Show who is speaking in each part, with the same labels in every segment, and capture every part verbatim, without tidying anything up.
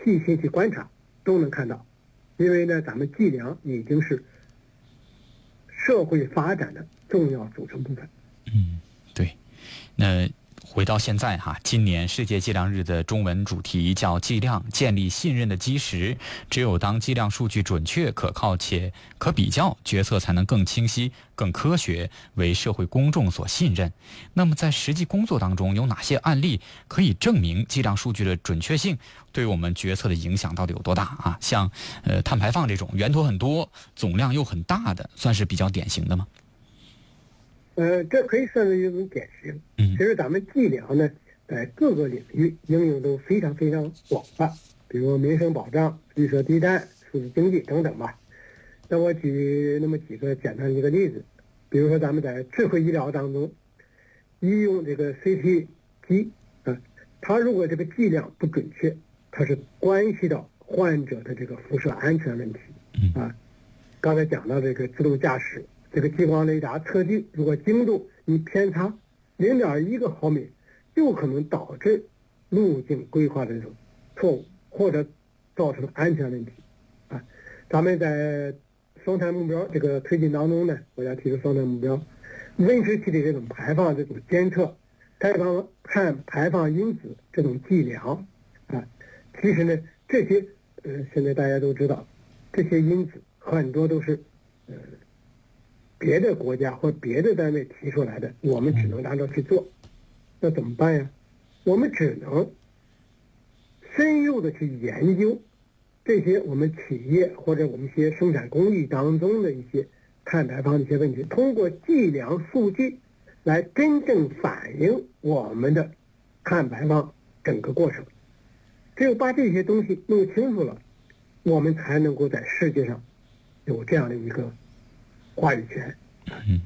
Speaker 1: 细心去观察都能看到，因为呢，咱们计量已经是社会发展的重要组成部分。
Speaker 2: 嗯，对。那回到现在哈，今年世界计量日的中文主题叫计量，建立信任的基石。只有当计量数据准确、可靠且可比较，决策才能更清晰、更科学，为社会公众所信任。那么在实际工作当中，有哪些案例可以证明计量数据的准确性对我们决策的影响到底有多大啊？像呃碳排放这种源头很多、总量又很大的，算是比较典型的吗？
Speaker 1: 呃，这可以算是一种典型。
Speaker 2: 嗯，
Speaker 1: 其实咱们计量呢，在各个领域应用都非常非常广泛，比如民生保障、绿色地带、数字经济等等吧。那我举那么几个简单的一个例子，比如说咱们在智慧医疗当中，医用这个 C T 机啊，它如果这个剂量不准确，它是关系到患者的这个辐射安全问题啊。刚才讲到这个自动驾驶。这个激光雷达测距，如果精度你偏差零点一个毫米，就可能导致路径规划的这种错误，或者造成安全问题啊。咱们在双碳目标这个推进当中呢，国家提出双碳目标，温室气体这种排放这种监测，排放碳排放因子这种计量啊，其实呢，这些呃，现在大家都知道，这些因子很多都是呃。别的国家或别的单位提出来的，我们只能按照去做，那怎么办呀？我们只能深入的去研究这些我们企业或者我们一些生产工艺当中的一些碳排放的一些问题，通过计量数据来真正反映我们的碳排放整个过程。只有把这些东西弄清楚了，我们才能够在世界上有这样的一个话语权。
Speaker 2: 嗯，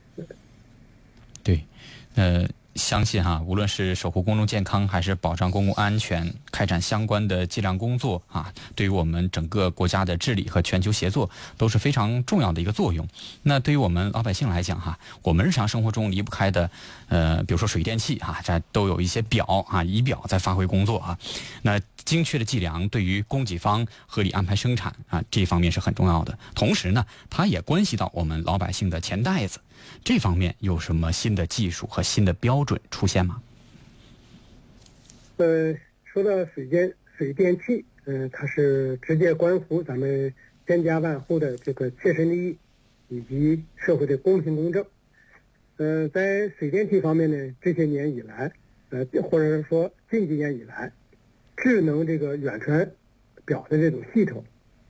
Speaker 2: 对，呃，相信哈，无论是守护公众健康，还是保障公共安全，开展相关的计量工作啊，对于我们整个国家的治理和全球协作都是非常重要的一个作用。那对于我们老百姓来讲哈，我们日常生活中离不开的，呃，比如说水电气啊，这都有一些表啊、仪表在发挥工作啊。那精确的计量对于供给方合理安排生产啊，这方面是很重要的。同时呢，它也关系到我们老百姓的钱袋子。这方面有什么新的技术和新的标准出现吗？
Speaker 1: 呃，说到水电水电气，嗯、呃，它是直接关乎咱们千家万户的这个切身利益，以及社会的公平公正。呃，在水电气方面呢，这些年以来，呃，或者说近几年以来，智能这个远传表的这种系统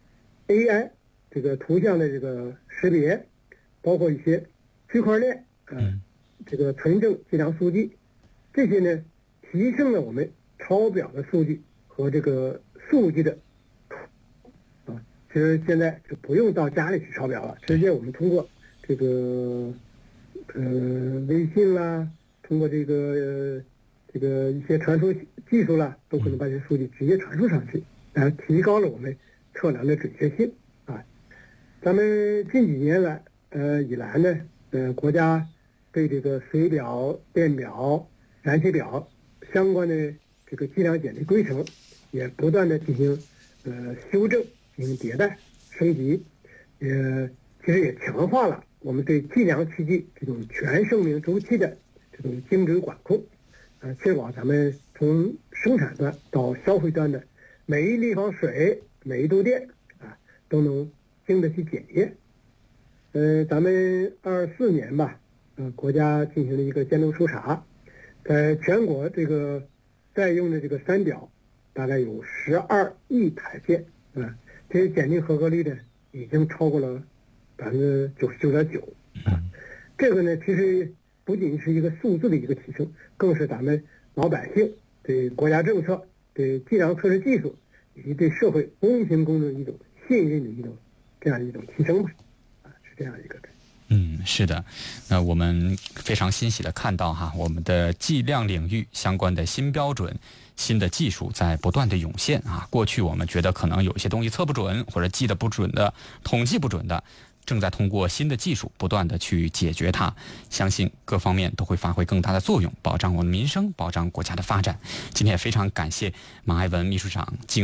Speaker 1: ，A I 这个图像的这个识别，包括一些区块链，呃，这个存证计量数据，这些呢，提升了我们抄表的数据和这个数据的啊。其实现在就不用到家里去抄表了，直接我们通过这个呃微信啦，通过这个、呃、这个一些传输技术啦，都可能把这些数据直接传输上去，啊，提高了我们测量的准确性啊。咱们近几年来呃以来呢。呃，国家对这个水表、电表、燃气表相关的这个计量检测规程，也不断的进行呃修正、进行迭代、升级，呃，其实也强化了我们对计量器具这种全生命周期的这种精准管控，呃，确保咱们从生产端到消费端的每一立方水、每一度电啊，都能经得起检验。呃，咱们二四年吧，呃，国家进行了一个监督抽查，在全国这个在用的这个三表，大概有十二亿台件，啊，这些检定合格率呢，已经超过了百分之九十九点九，啊，这个呢，其实不仅是一个数字的一个提升，更是咱们老百姓对国家政策、对计量测试技术以及对社会公平公正一种信任的一种这样一种提升吧。这样一个，
Speaker 2: 嗯，是的，那我们非常欣喜的看到哈，我们的计量领域相关的新标准、新的技术在不断的涌现啊。过去我们觉得可能有一些东西测不准或者记得不准的、统计不准的，正在通过新的技术不断的去解决它。相信各方面都会发挥更大的作用，保障我们民生，保障国家的发展。今天也非常感谢马爱文秘书长。